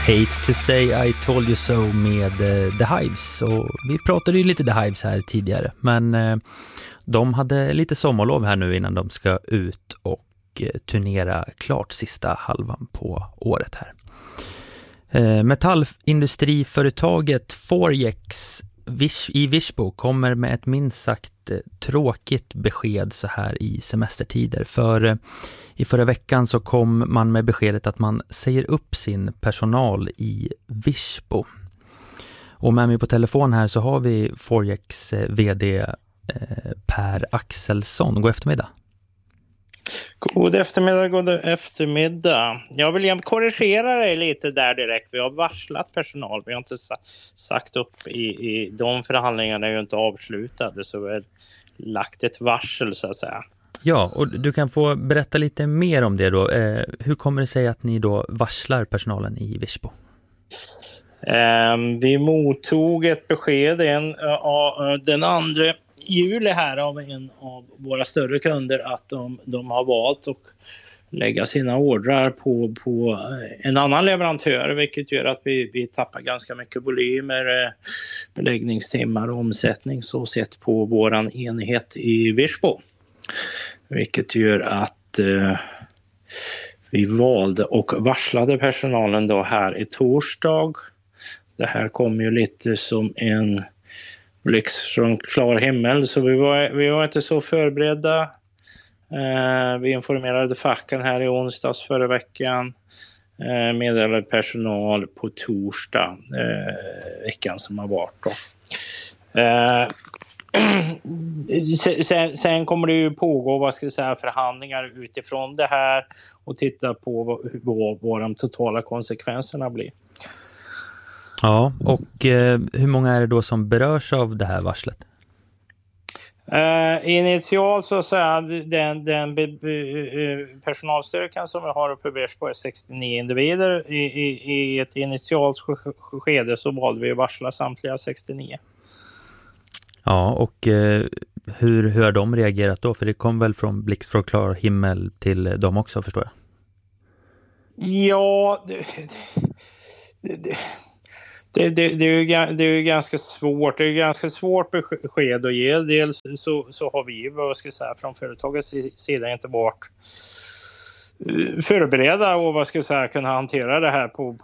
Hate to say I told you so med The Hives. Och vi pratade ju lite The Hives här tidigare, men de hade lite sommarlov här nu innan de ska ut och turnera klart sista halvan på året här. Metallindustriföretaget Forjex i Virsbo kommer med ett minst sagt tråkigt besked så här i semestertider. För i förra veckan så kom man med beskedet att man säger upp sin personal i Virsbo. Och med mig på telefon här så har vi Forjex vd Per Axelsson. God eftermiddag. God eftermiddag. Jag vill korrigera dig lite där direkt. Vi har varslat personal. Vi har inte sagt upp i de förhandlingarna är ju inte avslutade, så vi har lagt ett varsel så att säga. Ja, och du kan få berätta lite mer om det då. Hur kommer det sig att ni då varslar personalen i Virsbo? Vi mottog ett besked den 2 juli här av en av våra större kunder att de har valt att lägga sina ordrar på en annan leverantör, vilket gör att vi tappar ganska mycket volymer, beläggningstimmar och omsättning så sett på våran enhet i Virsbo. Vilket gör att vi valde och varslade personalen då här i torsdag. Det här kom ju lite som en blixt från klar himmel, så vi var inte så förberedda. Vi informerade facken här i onsdags förra veckan. Meddelade personal på torsdag veckan som har varit då. Sen kommer det ju pågå förhandlingar utifrån det här och titta på vad de totala konsekvenserna blir. Ja, och hur många är det då som berörs av det här varslet? Initialt så den personalstyrkan som vi har uppe i Virsbo är 69 individer. I ett initialt skede så valde vi att varsla samtliga 69. Ja, och hur har de reagerat då? För det kom väl från blixt från klar himmel till dem också, förstår jag. Ja, det är ju ganska svårt. Det är ganska svårt besked att ge. Dels så har vi från företagets sida inte varit förberedda och kunna hantera det här på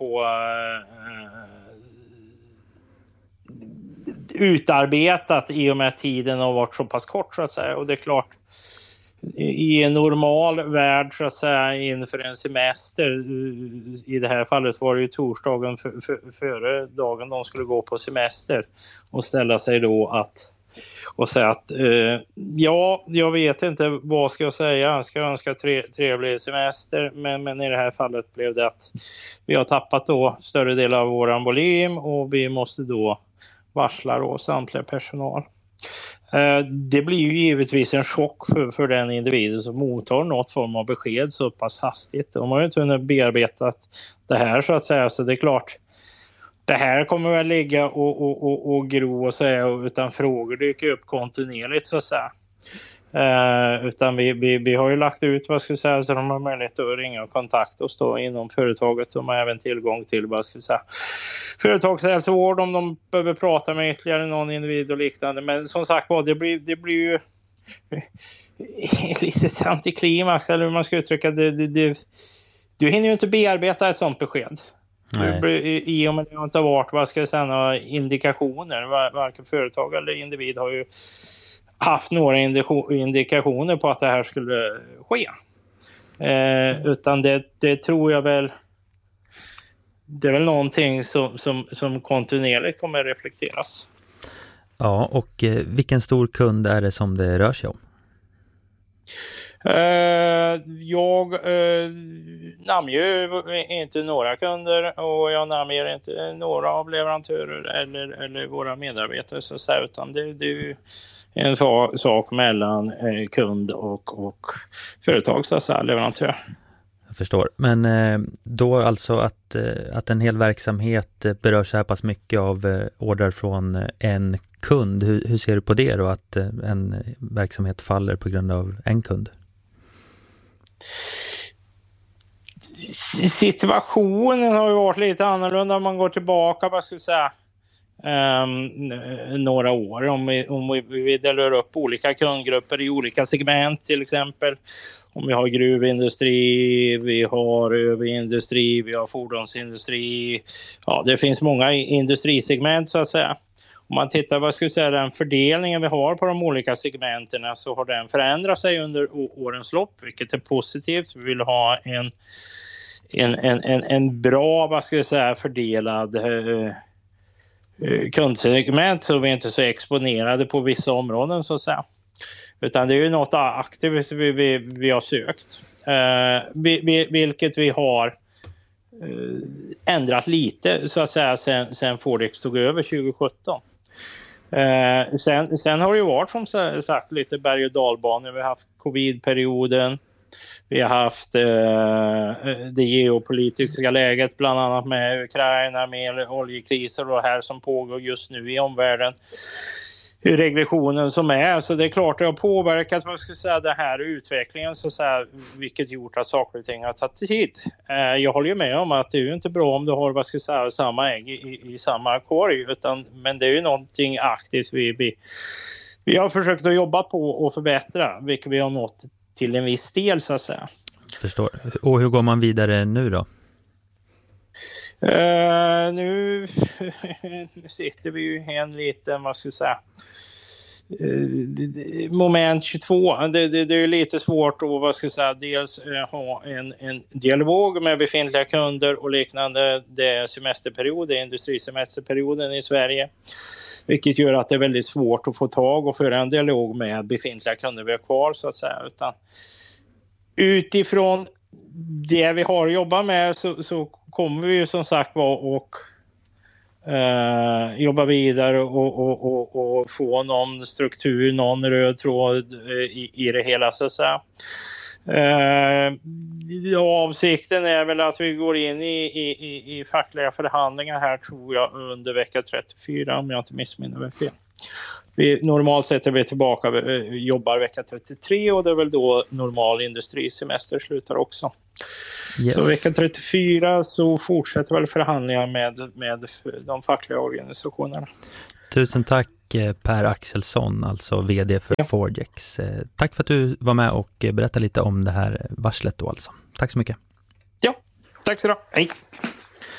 utarbetat i och med tiden har varit så pass kort så att säga. Och det är klart, i en normal värld så att säga inför en semester, i det här fallet var det ju torsdagen före dagen de skulle gå på semester, och ställa sig då och säga att ja, jag vet inte vad ska jag säga, jag ska önska trevlig semester, men i det här fallet blev det att vi har tappat då större del av våran volym och vi måste då varsla då samtliga personal. Det blir ju givetvis en chock för den individen som mottar något form av besked så pass hastigt. De har ju inte hunnit bearbeta det här så att säga, så det är klart det här kommer väl ligga och gro och säga utan frågor dyker upp kontinuerligt så att säga. Utan vi har ju lagt ut så de har möjlighet att ringa och kontakta oss då inom företaget. De har även tillgång till företagshälsovård om de behöver prata med ytterligare någon individ och liknande. Men som sagt det blir ju lite antiklimax eller hur man ska uttrycka det. Du hinner ju inte bearbeta ett sånt besked. I och med det inte har varit några indikationer. Varken företag eller individ har ju haft några indikationer på att det här skulle ske. Utan det tror jag väl, det är väl någonting som kontinuerligt kommer reflekteras. Ja, och vilken stor kund är det som det rör sig om? Jag namnger inte några kunder och jag namnger inte några av leverantörer eller våra medarbetare så att säga, utan det är ju en sak mellan kund och företag så att säga, leverantör. Jag förstår. Men då alltså att en hel verksamhet berör så här pass mycket av order från en kund. Hur ser du på det då, att en verksamhet faller på grund av en kund? Situationen har ju varit lite annorlunda om man går tillbaka, vad ska jag säga, några år. Om vi delar upp olika kundgrupper i olika segment till exempel. Om vi har gruvindustri, vi har överindustri, vi har fordonsindustri. Ja, det finns många industrisegment så att säga. Om man tittar vad ska jag säga, den fördelningen vi har på de olika segmenterna, så har den förändrat sig under årens lopp, vilket är positivt. Vi vill ha en bra, vad ska jag säga, fördelad kundsegment, så vi är inte så exponerade på vissa områden så att säga. Utan det är ju något aktivt vi har sökt. Vilket vi har ändrat lite så att säga sen Fordex tog över 2017. Sen har det ju varit som sagt lite berg- och dalbanor. Vi har haft covid-perioden. Vi har haft det geopolitiska läget bland annat med Ukraina, med oljekriser och det här som pågår just nu i omvärlden. Regressionen som är, så det är klart det har påverkat, vad ska jag säga, den här utvecklingen så att säga, vilket gjort att saker och ting har tagit tid. Jag håller ju med om att det är ju inte bra om du har, vad ska jag säga, samma ägg i samma korg, men det är ju någonting aktivt vi har försökt att jobba på och förbättra, vilket vi har nått till en viss del så att säga. Förstår. Och hur går man vidare nu då? Nu sitter vi ju i en liten, vad ska jag säga, moment 22. Det är ju lite svårt att, vad ska jag säga, dels ha en dialog med befintliga kunder och liknande. Det är semesterperiod, det är industrisemesterperioden i Sverige. Vilket gör att det är väldigt svårt att få tag och föra en dialog med befintliga kunder vi har kvar så att säga. Utan utifrån det vi har att jobba med så kommer vi ju som sagt och jobba vidare och få någon struktur, någon röd tråd i det hela så att säga. Avsikten är väl att vi går in i fackliga förhandlingar här, tror jag, under vecka 34 om jag inte missminner mig fel. Normalt sett är vi tillbaka, jobbar vecka 33 och det är väl då normal industrisemester slutar också. Yes. Så vecka 34 så fortsätter väl förhandlingar med de fackliga organisationerna. Tusen tack Per Axelsson, alltså vd för Fordex. Tack för att du var med och berättade lite om det här varslet då alltså. Tack så mycket. Ja, tack så du ha. Hej.